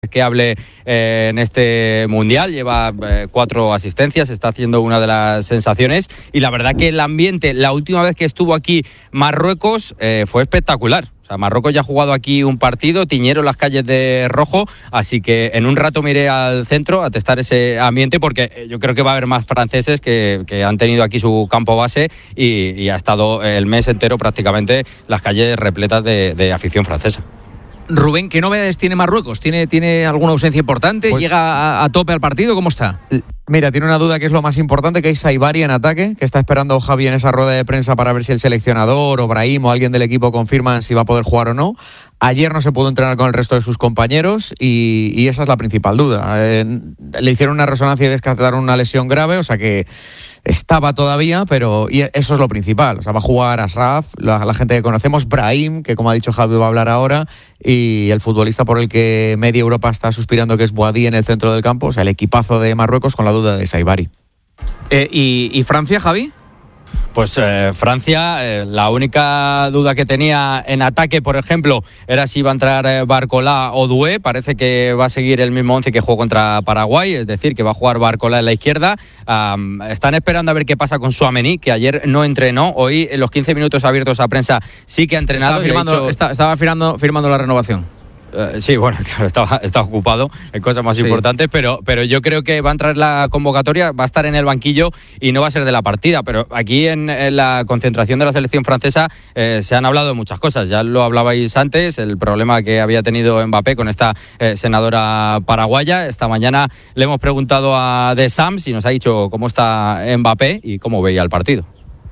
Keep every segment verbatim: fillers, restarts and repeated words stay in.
que hable eh, en este Mundial, lleva eh, cuatro asistencias, está haciendo una de las sensaciones y la verdad que el ambiente, la última vez que estuvo aquí Marruecos eh, fue espectacular. O sea, Marruecos ya ha jugado aquí un partido, tiñeron las calles de rojo, así que en un rato me iré al centro a testar ese ambiente porque yo creo que va a haber más franceses que, que han tenido aquí su campo base y, y ha estado el mes entero prácticamente las calles repletas de, de afición francesa. Rubén, ¿qué novedades tiene Marruecos? ¿Tiene, tiene alguna ausencia importante? Pues, ¿llega a, a tope al partido? ¿Cómo está? Mira, tiene una duda que es lo más importante, que es Saibari en ataque, que está esperando Javi en esa rueda de prensa para ver si el seleccionador o Brahim o alguien del equipo confirman si va a poder jugar o no. Ayer no se pudo entrenar con el resto de sus compañeros y, y esa es la principal duda. Eh, le hicieron una resonancia y descartaron una lesión grave, o sea que estaba todavía, pero y eso es lo principal. O sea, va a jugar Ashraf, la, la gente que conocemos, Brahim, que como ha dicho Javi va a hablar ahora, y el futbolista por el que media Europa está suspirando, que es Boadí en el centro del campo, o sea, el equipazo de Marruecos con la duda de Saibari. Eh, ¿y, ¿Y Francia, Javi? Pues eh, Francia, eh, la única duda que tenía en ataque, por ejemplo, era si iba a entrar eh, Barcola o Doué. Parece que va a seguir el mismo once que jugó contra Paraguay, es decir, que va a jugar Barcola en la izquierda. Um, están esperando a ver qué pasa con Tchouaméni, que ayer no entrenó. Hoy, en los quince minutos abiertos a prensa, sí que ha entrenado. Estaba firmando, dicho... está, estaba firmando, firmando la renovación. Uh, sí, bueno, claro, estaba, estaba ocupado en cosas más sí. importantes, pero, pero yo creo que va a entrar la convocatoria, va a estar en el banquillo y no va a ser de la partida. Pero aquí en, en la concentración de la selección francesa eh, se han hablado de muchas cosas. Ya lo hablabais antes, el problema que había tenido Mbappé con esta eh, senadora paraguaya. Esta mañana le hemos preguntado a Deschamps y nos ha dicho cómo está Mbappé y cómo veía el partido.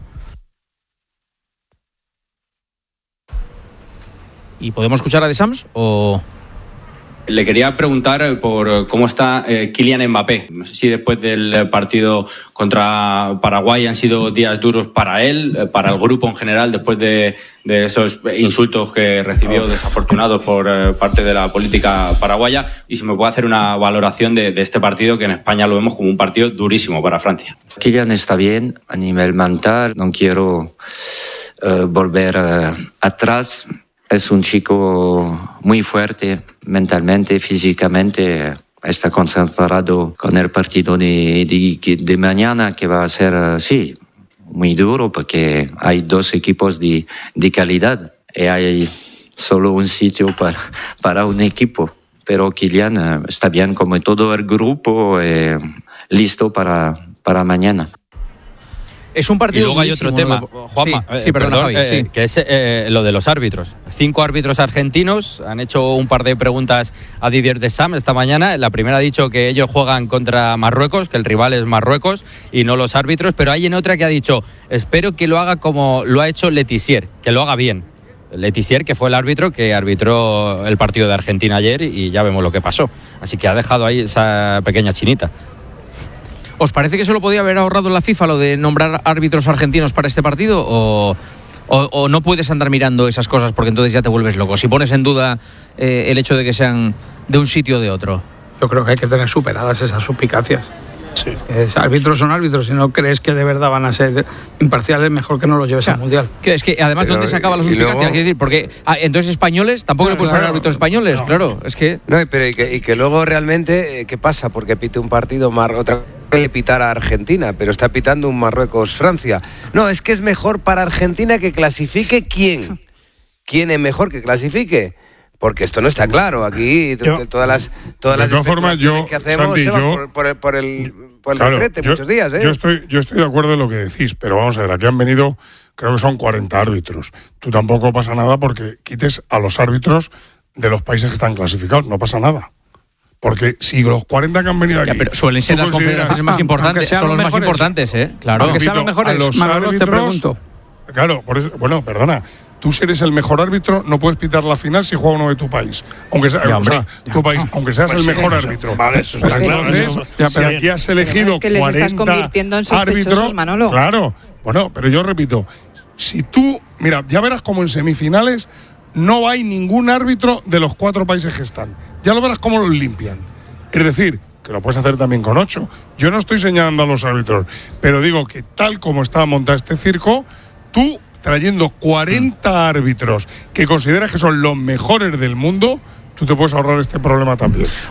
¿Y podemos escuchar a Deschamps o...? Le quería preguntar por cómo está eh, Kylian Mbappé. No sé si después del partido contra Paraguay han sido días duros para él, para el grupo en general, después de, de esos insultos que recibió desafortunados por eh, parte de la política paraguaya. Y si me puede hacer una valoración de, de este partido, que en España lo vemos como un partido durísimo para Francia. Kylian está bien a nivel mental, no quiero uh, volver uh, atrás. Es un chico muy fuerte mentalmente, físicamente. Está concentrado con el partido de, de, de mañana, que va a ser, sí, muy duro porque hay dos equipos de, de calidad y hay solo un sitio para, para un equipo. Pero Kylian está bien como todo el grupo, eh, listo para, para mañana. Es un partido. Y luego hay otro tema, Juanma, sí, sí, perdón, Javi, eh, sí. que es eh, lo de los árbitros. Cinco árbitros argentinos han hecho un par de preguntas a Didier Deschamps esta mañana. La primera ha dicho que ellos juegan contra Marruecos, que el rival es Marruecos y no los árbitros, pero hay en otra que ha dicho, espero que lo haga como lo ha hecho Letizier, que lo haga bien. Letizier, que fue el árbitro que arbitró el partido de Argentina ayer y ya vemos lo que pasó. Así que ha dejado ahí esa pequeña chinita. ¿Os parece que se lo podía haber ahorrado la FIFA lo de nombrar árbitros argentinos para este partido? ¿O, o, o no puedes andar mirando esas cosas porque entonces ya te vuelves loco? Si pones en duda eh, el hecho de que sean de un sitio o de otro. Yo creo que hay que tener superadas esas suspicacias. Sí. Es, árbitros son árbitros. Si no crees que de verdad van a ser imparciales, mejor que no los lleves, o sea, al Mundial. Que es que además, pero, ¿dónde se acaba la suspicacia? Luego... Quiero decir, porque ah, entonces españoles, tampoco no, le puedes poner claro, árbitros españoles, no, claro. Es que... No, pero y que, y que luego realmente, ¿qué pasa? Porque pite un partido más otra que pitar a Argentina, pero está pitando un Marruecos-Francia. No, es que es mejor para Argentina que clasifique ¿quién? ¿Quién es mejor que clasifique? Porque esto no está claro. Aquí yo, todas las todas las formas yo que hacemos Santi, se van yo, por, por el por el, por el claro, retrete yo, muchos días, ¿eh? Yo estoy yo estoy de acuerdo en lo que decís, pero vamos a ver, aquí han venido, creo que son cuarenta árbitros. Tú tampoco pasa nada porque quites a los árbitros de los países que están clasificados, no pasa nada. Porque si los cuarenta que han venido aquí... Ya, pero suelen ser las confederaciones más importantes, son los más importantes, ¿eh? Claro. Aunque sean los mejores, a los Manolo, árbitros, te pregunto. Claro, por eso, bueno, perdona, tú si eres el mejor árbitro no puedes pitar la final si juega uno de tu país. Aunque, sea, ya, o sea, ya, tu país, aunque seas pues el mejor sí, árbitro. Vale, eso está claro. Entonces, ya, si aquí has elegido es que les cuarenta estás convirtiendo en sospechosos, árbitros, Manolo. Claro, bueno, pero yo repito, si tú, mira, ya verás como en semifinales no hay ningún árbitro de los cuatro países que están. Ya lo verás cómo los limpian. Es decir, que lo puedes hacer también con ocho. Yo no estoy señalando a los árbitros, pero digo que tal como está montado este circo, tú trayendo cuarenta árbitros que consideras que son los mejores del mundo, tú te puedes ahorrar este problema también.